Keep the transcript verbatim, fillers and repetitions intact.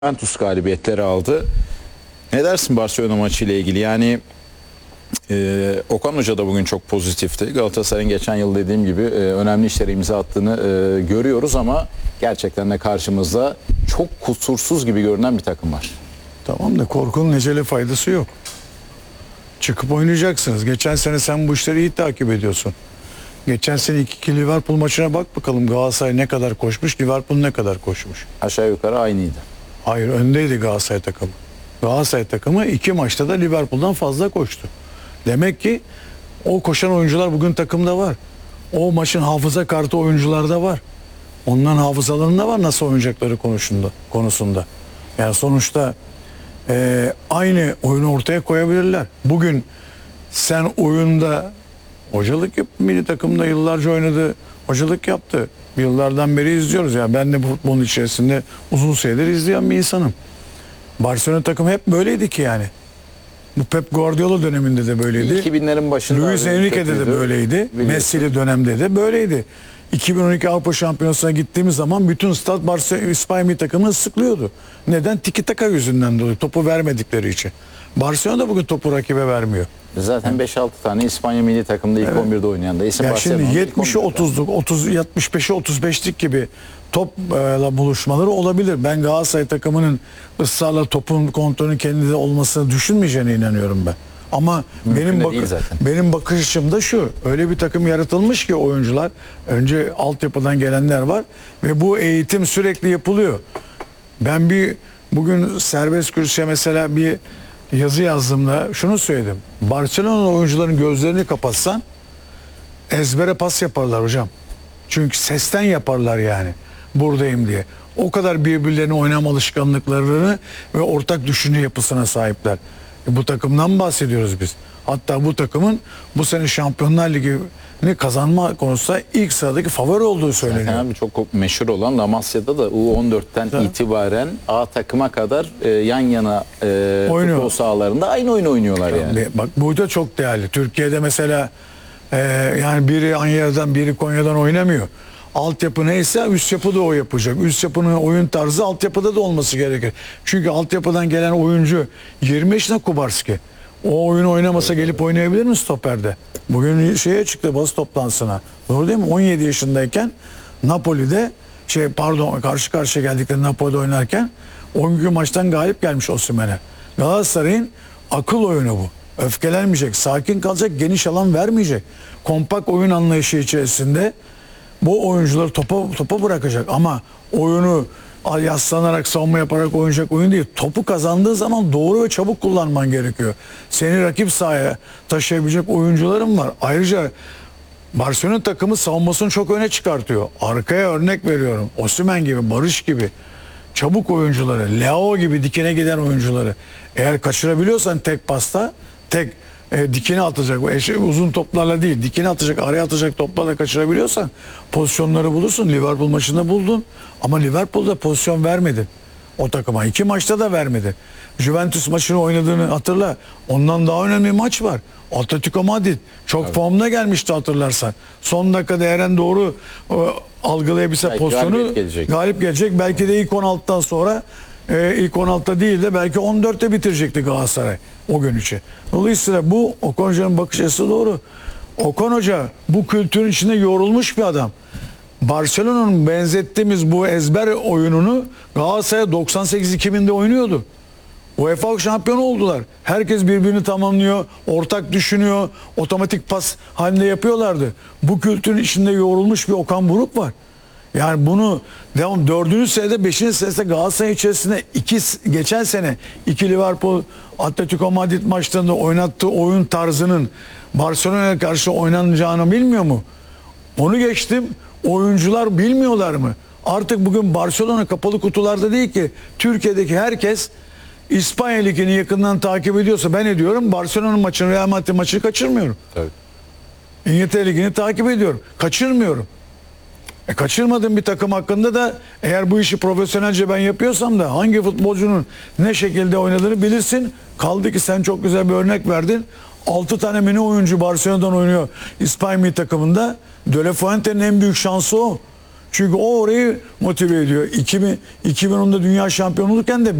Juventus galibiyetleri aldı. Ne dersin Barcelona maçı ile ilgili? Yani e, Okan Hoca da bugün çok pozitifti. Galatasaray'ın geçen yıl dediğim gibi e, önemli işlere imza attığını e, görüyoruz ama gerçekten de karşımızda çok kusursuz gibi görünen bir takım var. Tamam da korkunun ecele faydası yok. Çıkıp oynayacaksınız. Geçen sene sen bu işleri iyi takip ediyorsun. Geçen sene iki iki Liverpool maçına bak bakalım, Galatasaray ne kadar koşmuş, Liverpool ne kadar koşmuş. Aşağı yukarı aynıydı. Hayır, öndeydi Galatasaray takımı. Galatasaray takımı iki maçta da Liverpool'dan fazla koştu. Demek ki o koşan oyuncular bugün takımda var. O maçın hafıza kartı oyuncularda var. Onların hafızalarında var nasıl oynayacakları konusunda. konusunda. Yani sonuçta e, aynı oyunu ortaya koyabilirler. Bugün sen oyunda hocalık yap, milli takımda yıllarca oynadı, hocalık yaptı. Yıllardan beri izliyoruz. Yani ben de bu futbolun içerisinde uzun süredir izleyen bir insanım. Barcelona takımı hep böyleydi ki yani. Bu Pep Guardiola döneminde de böyleydi. iki binlerin başında. Luis Enrique'de de böyleydi. Messi'li dönemde de böyleydi. iki bin on iki Avrupa Şampiyonası'na gittiğimiz zaman bütün stat Barcelona İspanya milli takımını sıklıyordu. Neden? Tiki taka yüzünden dolayı. Topu vermedikleri için. Barcelona da bugün topu rakibe vermiyor. Zaten beş altı tane İspanya milli takımda ilk evet. on birde oynayan da isim ya şimdi yetmişe otuzluk, otuz yetmiş beşe otuz beşlik gibi topla buluşmaları olabilir. Ben Galatasaray takımının ısrarla topun kontrolünün kendinde olmasını düşünmeyeceğine inanıyorum ben. Ama mümkün benim bak benim bakış açım da şu. Öyle bir takım yaratılmış ki oyuncular, önce altyapıdan gelenler var ve bu eğitim sürekli yapılıyor. Ben bir bugün serbest kürsüye mesela bir yazı yazdığımda şunu söyledim. Barcelona oyuncuların gözlerini kapatsan ezbere pas yaparlar hocam. Çünkü sesten yaparlar yani. Buradayım diye. O kadar birbirlerine oynama alışkanlıklarını ve ortak düşünce yapısına sahipler. E bu takımdan bahsediyoruz biz. Hatta bu takımın bu sene Şampiyonlar Ligi'ni kazanma konusunda ilk sıradaki favori olduğu söyleniyor. Zaten abi çok meşhur olan La Masia'da da U on dörtten evet. itibaren A takıma kadar e, yan yana e, futbol sahalarında aynı oyunu oynuyorlar yani. yani. Bak bu da çok değerli. Türkiye'de mesela e, yani biri Anya'dan biri Konya'dan oynamıyor. Altyapı neyse üst yapı da o yapacak. Üst yapının oyun tarzı altyapıda da olması gerekir. Çünkü altyapıdan gelen oyuncu yirmi yaşında Kubarski. O oyunu oynamasa gelip oynayabilir mi stoperde? Bugün şeye çıktı basın toplantısına. Doğru değil mi? on yedi yaşındayken Napoli'de şey pardon karşı karşıya geldikleri Napoli'de oynarken on gün maçtan galip gelmiş Osimhen'e. Galatasaray'ın akıl oyunu bu. Öfkelenmeyecek, sakin kalacak, geniş alan vermeyecek. Kompakt oyun anlayışı içerisinde bu oyuncuları topa, topa bırakacak ama oyunu yaslanarak savunma yaparak oynayacak oyun değil. Topu kazandığı zaman doğru ve çabuk kullanman gerekiyor. Seni rakip sahaya taşıyabilecek oyuncuların var. Ayrıca Barcelona takımı savunmasını çok öne çıkartıyor. Arkaya örnek veriyorum. Osimhen gibi, Barış gibi çabuk oyuncuları, Leao gibi dikine giden oyuncuları eğer kaçırabiliyorsan tek pasta, tek E, dikine atacak, e, uzun toplarla değil, dikine atacak, araya atacak toplarla kaçırabiliyorsan pozisyonları bulursun. Liverpool maçında buldun ama Liverpool'da pozisyon vermedin o takıma. İki maçta da vermedi. Juventus maçını oynadığını hatırla. Ondan daha önemli maç var. Atletico Madrid çok evet. formda gelmişti hatırlarsan. Son dakikada Eren doğru e, algılayabilse belki pozisyonu galip gelecek. galip gelecek. Belki de ilk on altıdan sonra Ee, ilk on altıda değil de belki on dörtte bitirecekti Galatasaray o gün için. Dolayısıyla bu Okan Hoca'nın bakış açısı doğru. Okan Hoca bu kültürün içinde yoğrulmuş bir adam. Barcelona'nın benzettiğimiz bu ezber oyununu Galatasaray doksan sekiz iki binde oynuyordu. UEFA şampiyonu oldular. Herkes birbirini tamamlıyor, ortak düşünüyor, otomatik pas halinde yapıyorlardı. Bu kültürün içinde yoğrulmuş bir Okan Buruk var. Yani bunu devam dördüncü senede beşinci senede Galatasaray içerisinde iki, geçen sene iki Liverpool Atletico Madrid maçlarında oynattığı oyun tarzının Barcelona'ya karşı oynanacağını bilmiyor mu? Onu geçtim. Oyuncular bilmiyorlar mı? Artık bugün Barcelona kapalı kutularda değil ki. Türkiye'deki herkes İspanya Ligi'ni yakından takip ediyorsa ben ediyorum. Barcelona'nın maçını, Real Madrid maçını kaçırmıyorum. Evet. İngiltere Ligi'ni takip ediyorum. Kaçırmıyorum. E kaçırmadığım bir takım hakkında da eğer bu işi profesyonelce ben yapıyorsam da hangi futbolcunun ne şekilde oynadığını bilirsin. Kaldı ki sen çok güzel bir örnek verdin. altı tane mini oyuncu Barcelona'dan oynuyor İspanya milli takımında. De La Fuente'nin en büyük şansı o. Çünkü o orayı motive ediyor. iki bin, iki bin onda dünya şampiyonu olurken de